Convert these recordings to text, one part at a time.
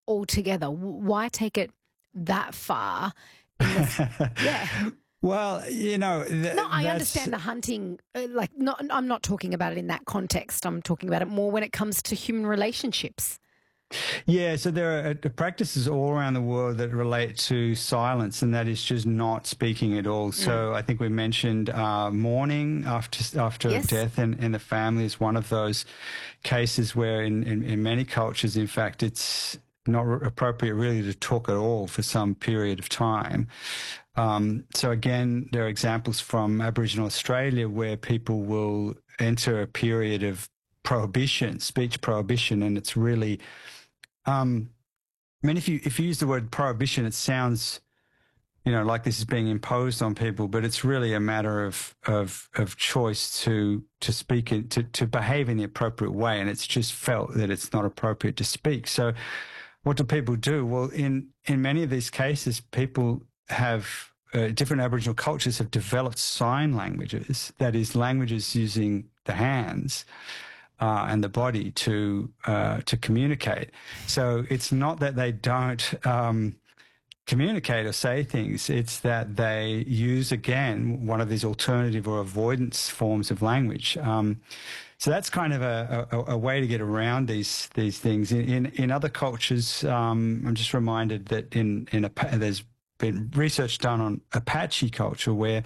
altogether? Why take it that far? Yeah. Well, you know, No, I understand the hunting, I'm not talking about it in that context. I'm talking about it more when it comes to human relationships. Yeah, so there are practices all around the world that relate to silence, and that is just not speaking at all. So I think we mentioned mourning after Yes. death in the family is one of those cases where in many cultures, in fact, it's not appropriate really to talk at all for some period of time. So again, there are examples from Aboriginal Australia where people will enter a period of prohibition, speech prohibition, and it's really I mean, if you use the word prohibition, it sounds, you know, like this is being imposed on people, but it's really a matter of choice to speak it, to behave in the appropriate way, and it's just felt that it's not appropriate to speak. So, what do people do? Well, in many of these cases, people have different Aboriginal cultures have developed sign languages, that is, languages using the hands. And the body to communicate. So it's not that they don't communicate or say things, it's that they use, again, one of these alternative or avoidance forms of language. So that's kind of a way to get around these things. In other cultures, I'm just reminded that there's been research done on Apache culture where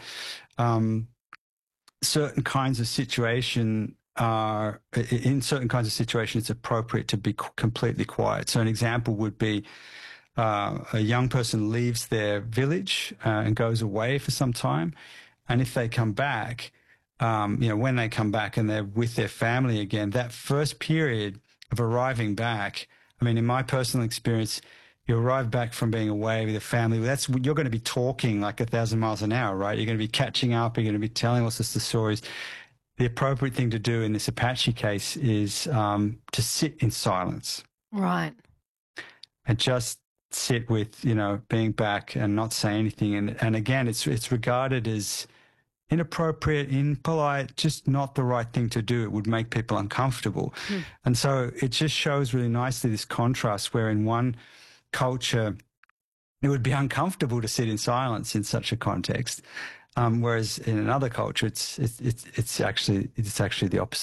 certain kinds of situation in certain kinds of situations, it's appropriate to be completely quiet. So an example would be a young person leaves their village and goes away for some time. And if they come back, when they come back and they're with their family again, that first period of arriving back, I mean, in my personal experience, you arrive back from being away with the family. You're going to be talking like 1,000 miles an hour, right? You're going to be catching up. You're going to be telling all sorts of stories. The appropriate thing to do in this Apache case is to sit in silence. Right. And just sit with, being back and not say anything. And again, it's regarded as inappropriate, impolite, just not the right thing to do. It would make people uncomfortable. And so it just shows really nicely this contrast where in one culture, it would be uncomfortable to sit in silence in such a context. Whereas in another culture, it's actually the opposite.